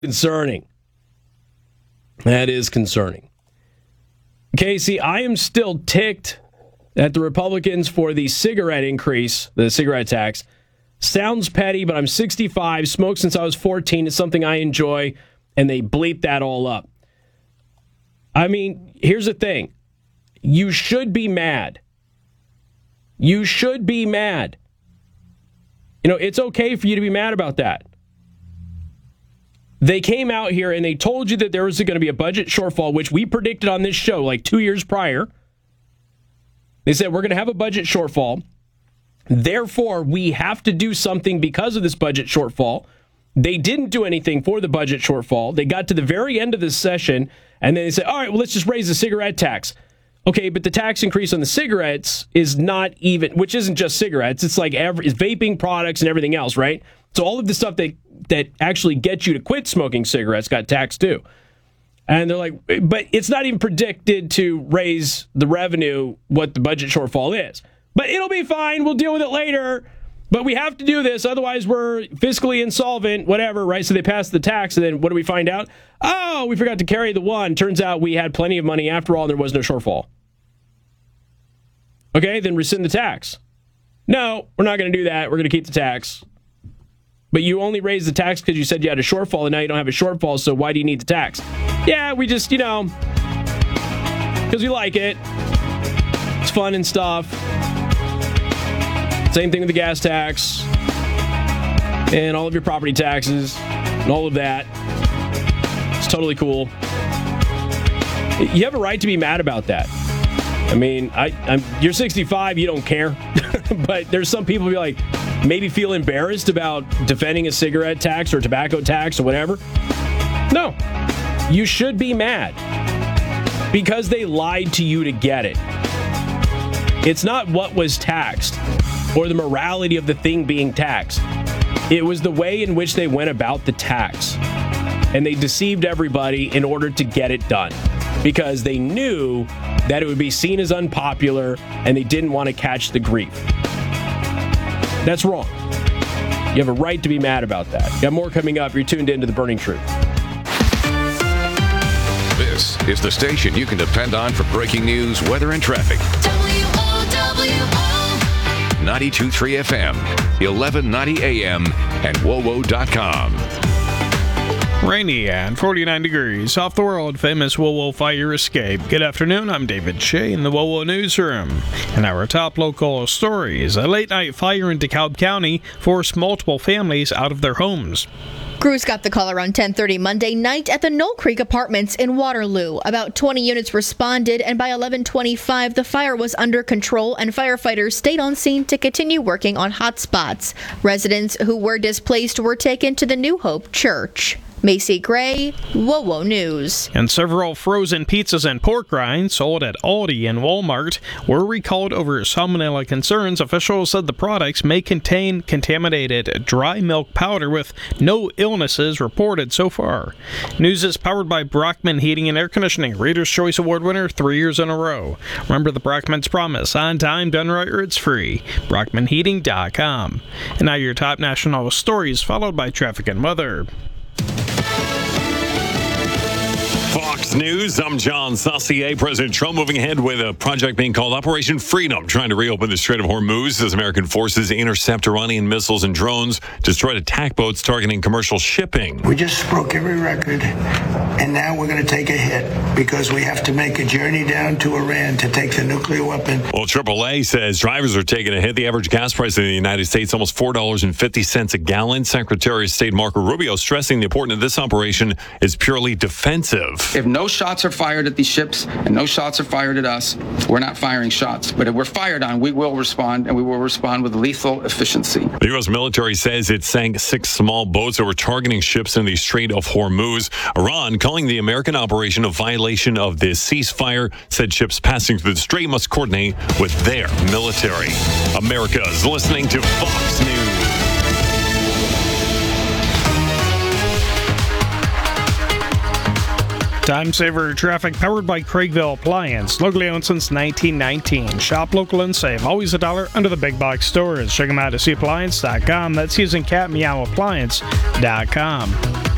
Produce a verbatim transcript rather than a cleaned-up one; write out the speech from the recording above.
Concerning. That is concerning. Casey, I am still ticked at the Republicans for the cigarette increase, the cigarette tax. Sounds petty, but I'm sixty-five, smoked since I was fourteen. It's something I enjoy, and they bleep that all up. I mean, here's the thing. You should be mad. You should be mad. You know, it's okay for you to be mad about that. They came out here and they told you that there was going to be a budget shortfall, which we predicted on this show like two years prior. They said we're going to have a budget shortfall. Therefore, we have to do something because of this budget shortfall. They didn't do anything for the budget shortfall. They got to the very end of this session, and then they said, all right, well, let's just raise the cigarette tax. Okay, but the tax increase on the cigarettes is not even, which isn't just cigarettes. It's like every, it's vaping products and everything else, right? So all of the stuff that, that actually gets you to quit smoking cigarettes got taxed too. And they're like, but it's not even predicted to raise the revenue what the budget shortfall is. But it'll be fine. We'll deal with it later. But we have to do this. Otherwise, we're fiscally insolvent, whatever, right? So they pass the tax. And then what do we find out? Oh, we forgot to carry the one. Turns out we had plenty of money after all, and there was no shortfall. Okay, then rescind the tax. No, we're not going to do that. We're going to keep the tax. But you only raised the tax because you said you had a shortfall, and now you don't have a shortfall, so why do you need the tax? Yeah, we just, you know, because we like it. It's fun and stuff. Same thing with the gas tax and all of your property taxes and all of that. It's totally cool. You have a right to be mad about that. I mean, I, I'm, you're sixty-five, you don't care. But there's some people who be like, maybe feel embarrassed about defending a cigarette tax or tobacco tax or whatever. No, you should be mad because they lied to you to get it. It's not what was taxed or the morality of the thing being taxed. It was the way in which they went about the tax. And they deceived everybody in order to get it done because they knew that it would be seen as unpopular and they didn't want to catch the grief. That's wrong. You have a right to be mad about that. Got more coming up. You're tuned into The Burning Truth. This is the station you can depend on for breaking news, weather, and traffic. W O W O ninety-two point three F M, eleven ninety A M, and W O W O dot com. Rainy and forty-nine degrees off the world-famous W O W O fire escape. Good afternoon, I'm David Shea in the W O W O newsroom. And our top local stories. A late-night fire in DeKalb County forced multiple families out of their homes. Crews got the call around ten thirty Monday night at the Knoll Creek Apartments in Waterloo. About twenty units responded, and by eleven twenty-five, the fire was under control, and firefighters stayed on scene to continue working on hotspots. Residents who were displaced were taken to the New Hope Church. Macy Gray, W O W O News. And several frozen pizzas and pork rinds sold at Aldi and Walmart were recalled over salmonella concerns. Officials said the products may contain contaminated dry milk powder with no illnesses reported so far. News is powered by Brockman Heating and Air Conditioning, Reader's Choice Award winner three years in a row. Remember the Brockman's promise, on time, done right, or it's free. Brockman Heating dot com. And now your top national stories, followed by traffic and weather. Fox News, I'm John Saucier. President Trump moving ahead with a project being called Operation Freedom, trying to reopen the Strait of Hormuz as American forces intercept Iranian missiles and drones, destroyed attack boats targeting commercial shipping. We just broke every record, and now we're going to take a hit because we have to make a journey down to Iran to take the nuclear weapon. Well, triple A says drivers are taking a hit. The average gas price in the United States, almost four dollars and fifty cents a gallon. Secretary of State Marco Rubio stressing the importance of this operation is purely defensive. If no shots are fired at these ships and no shots are fired at us, we're not firing shots. But if we're fired on, we will respond, and we will respond with lethal efficiency. The U S military says it sank six small boats that were targeting ships in the Strait of Hormuz. Iran, calling the American operation a violation of the ceasefire, said ships passing through the strait must coordinate with their military. America is listening to Fox News. Time Saver traffic powered by Craigville Appliance. Locally owned since nineteen nineteen. Shop local and save. Always a dollar under the big box stores. Check them out at C appliance dot com. That's using cat meow appliance dot com.